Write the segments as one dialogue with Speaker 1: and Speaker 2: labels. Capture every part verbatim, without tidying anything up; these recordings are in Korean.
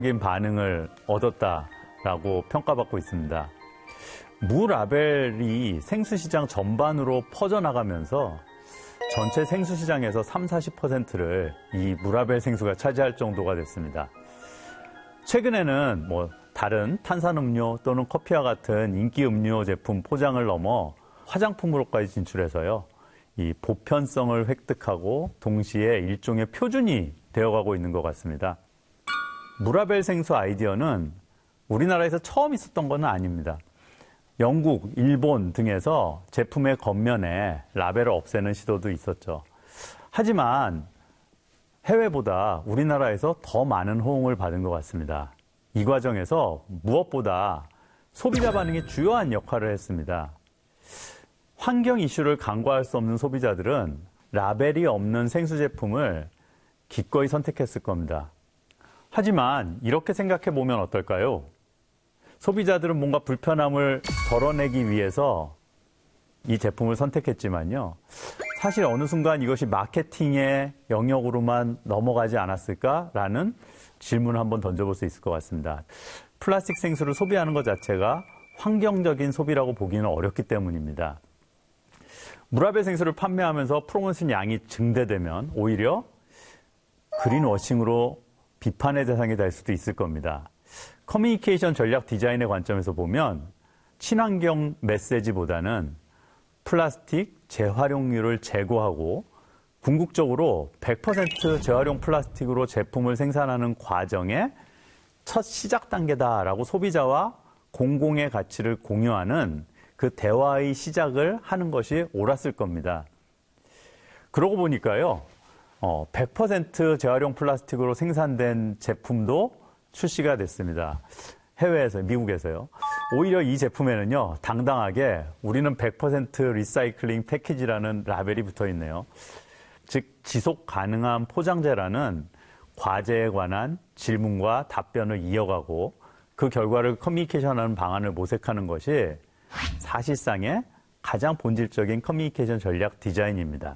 Speaker 1: 적인 반응을 얻었다라고 평가받고 있습니다. 무라벨이 생수시장 전반으로 퍼져나가면서 전체 생수시장에서 삼, 사십 퍼센트를 이 무라벨 생수가 차지할 정도가 됐습니다. 최근에는 뭐 다른 탄산음료 또는 커피와 같은 인기 음료 제품 포장을 넘어 화장품으로까지 진출해서요. 이 보편성을 획득하고 동시에 일종의 표준이 되어가고 있는 것 같습니다. 무라벨 생수 아이디어는 우리나라에서 처음 있었던 건 아닙니다. 영국, 일본 등에서 제품의 겉면에 라벨을 없애는 시도도 있었죠. 하지만 해외보다 우리나라에서 더 많은 호응을 받은 것 같습니다. 이 과정에서 무엇보다 소비자 반응이 주요한 역할을 했습니다. 환경 이슈를 간과할 수 없는 소비자들은 라벨이 없는 생수 제품을 기꺼이 선택했을 겁니다. 하지만 이렇게 생각해 보면 어떨까요? 소비자들은 뭔가 불편함을 덜어내기 위해서 이 제품을 선택했지만요. 사실 어느 순간 이것이 마케팅의 영역으로만 넘어가지 않았을까라는 질문을 한번 던져볼 수 있을 것 같습니다. 플라스틱 생수를 소비하는 것 자체가 환경적인 소비라고 보기는 어렵기 때문입니다. 무라벨 생수를 판매하면서 프로모션 양이 증대되면 오히려 그린워싱으로 비판의 대상이 될 수도 있을 겁니다. 커뮤니케이션 전략 디자인의 관점에서 보면 친환경 메시지보다는 플라스틱 재활용률을 제고하고 궁극적으로 백 퍼센트 재활용 플라스틱으로 제품을 생산하는 과정의 첫 시작 단계다라고 소비자와 공공의 가치를 공유하는 그 대화의 시작을 하는 것이 옳았을 겁니다. 그러고 보니까요, 어, 백 퍼센트 재활용 플라스틱으로 생산된 제품도 출시가 됐습니다. 해외에서, 미국에서요. 오히려 이 제품에는요, 당당하게 우리는 백 퍼센트 리사이클링 패키지라는 라벨이 붙어 있네요. 즉, 지속 가능한 포장재라는 과제에 관한 질문과 답변을 이어가고 그 결과를 커뮤니케이션하는 방안을 모색하는 것이 사실상의 가장 본질적인 커뮤니케이션 전략 디자인입니다.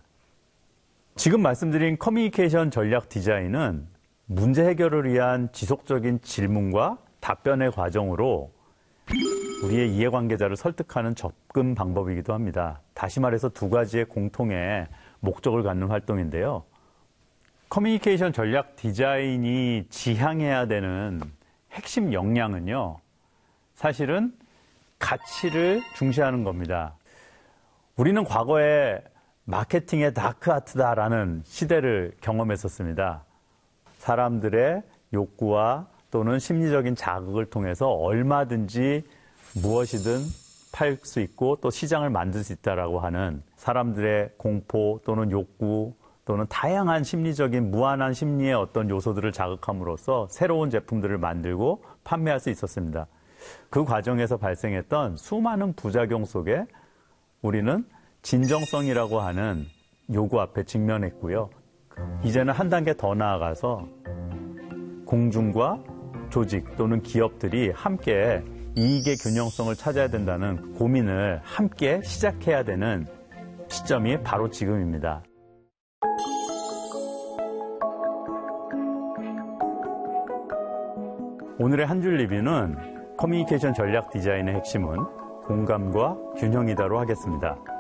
Speaker 1: 지금 말씀드린 커뮤니케이션 전략 디자인은 문제 해결을 위한 지속적인 질문과 답변의 과정으로 우리의 이해관계자를 설득하는 접근 방법이기도 합니다. 다시 말해서 두 가지의 공통의 목적을 갖는 활동인데요. 커뮤니케이션 전략 디자인이 지향해야 되는 핵심 역량은요, 사실은 가치를 중시하는 겁니다. 우리는 과거에 마케팅의 다크아트다라는 시대를 경험했었습니다. 사람들의 욕구와 또는 심리적인 자극을 통해서 얼마든지 무엇이든 팔 수 있고 또 시장을 만들 수 있다라고 하는 사람들의 공포 또는 욕구 또는 다양한 심리적인 무한한 심리의 어떤 요소들을 자극함으로써 새로운 제품들을 만들고 판매할 수 있었습니다. 그 과정에서 발생했던 수많은 부작용 속에 우리는 진정성이라고 하는 요구 앞에 직면했고요. 이제는 한 단계 더 나아가서 공중과 조직 또는 기업들이 함께 이익의 균형성을 찾아야 된다는 고민을 함께 시작해야 되는 시점이 바로 지금입니다. 오늘의 한 줄 리뷰는 커뮤니케이션 전략 디자인의 핵심은 공감과 균형이다로 하겠습니다.